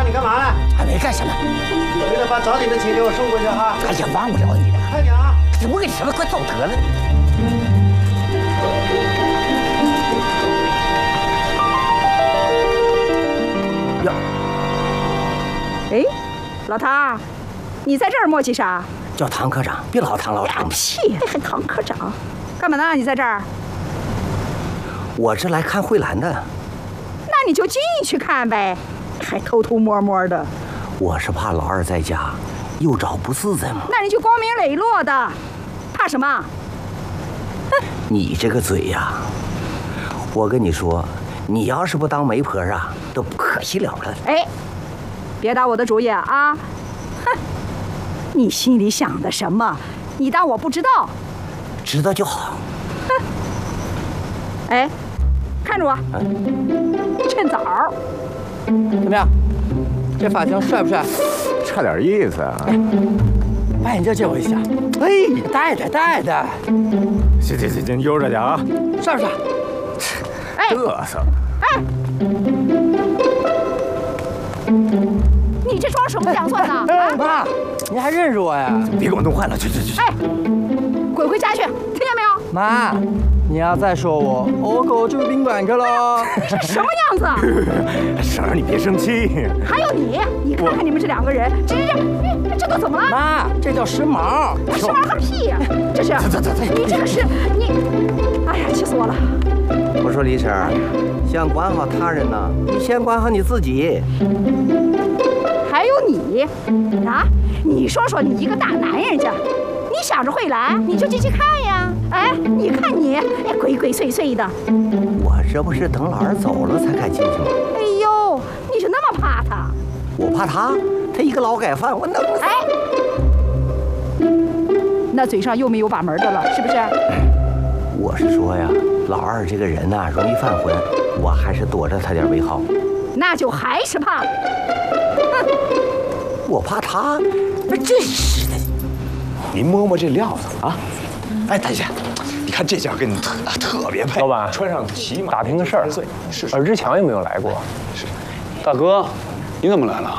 你干嘛呢？ 还没干什么。 回来把早点的钱给我送过去哈。 哎呀，忘不了你了。 快点啊！ 我跟你说了，快走得了。 呀， 哎，老唐，你在这儿磨叽啥？ 叫唐科长，别老唐老唐。 屁，还唐科长，干嘛呢？你在这儿？ 我是来看慧兰的。 那你就进去看呗，还偷偷摸摸的。 我是怕老二在家又找不自在嘛。 那你就光明磊落的，怕什么？ 你这个嘴呀，我跟你说，你要是不当媒婆啊，都不可惜了了。 哎，别打我的主意啊！哼，你心里想的什么？你当我不知道？ 知道就好。 哼！哎，看着我，趁早。 怎么样？这发型帅不帅？ 差点意思啊！ 把眼镜借我一下。哎，戴的。 行，悠着点啊！ 帅不帅？ 哎， 嘚瑟！ 哎，你这装什么洋蒜呢？啊， 妈，你还认识我呀？ 别给我弄坏了，去！ 哎，滚回家去，听见没有？ 妈，你要再说我狗就宾馆去了。 这什么样子啊？ 婶儿，你别生气。 还有你看看你们这两个人，这都怎么了？ 妈，这叫时髦。 时髦个屁呀！这是，你这个是你，哎呀，气死我了！ 我说李婶儿，想管好他人呢，你先管好你自己。 还有你啊，你说说你一个大男人家，你想着慧兰，你就进去看呀。哎，你看你，鬼鬼祟祟的。 我这不是等老二走了才敢进去吗？ 哎呦，你就那么怕他？ 我怕他一个劳改犯，我能？ 哎，那嘴上又没有把门的了，是不是？ 我是说呀，老二这个人呐，容易犯浑，我还是躲着他点为好。 那就还是怕。哼， 我怕他，真是的。 您摸摸这料子啊！哎，大姐，你看这件跟你特别配。 老板， 穿上起码打听个事儿， 是尔志强有没有来过？ 是。 大哥，你怎么来了？